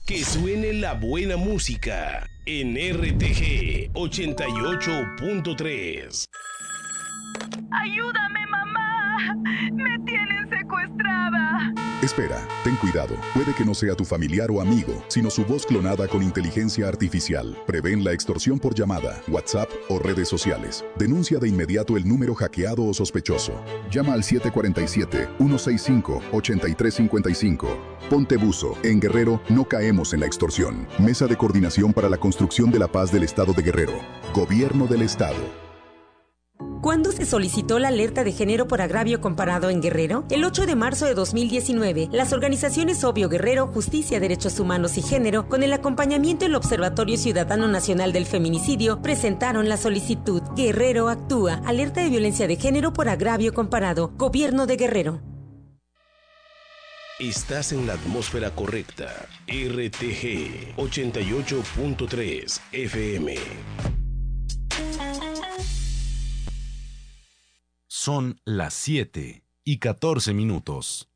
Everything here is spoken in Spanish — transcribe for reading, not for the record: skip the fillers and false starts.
Que suene la buena música en RTG 88.3. ¡Ayúdame, mamá! ¡Me tienen secuestrada! Espera, ten cuidado. Puede que no sea tu familiar o amigo, sino su voz clonada con inteligencia artificial. Prevén la extorsión por llamada, WhatsApp o redes sociales. Denuncia de inmediato el número hackeado o sospechoso. Llama al 747-165-8355. Ponte buzo. En Guerrero no caemos en la extorsión. Mesa de Coordinación para la Construcción de la Paz del Estado de Guerrero. Gobierno del Estado. ¿Cuándo se solicitó la alerta de género por agravio comparado en Guerrero? El 8 de marzo de 2019, las organizaciones Obvio Guerrero, Justicia, Derechos Humanos y Género, con el acompañamiento del Observatorio Ciudadano Nacional del Feminicidio, presentaron la solicitud Guerrero Actúa, alerta de violencia de género por agravio comparado, Gobierno de Guerrero. Estás en la atmósfera correcta. RTG 88.3 FM. Son las 7:14.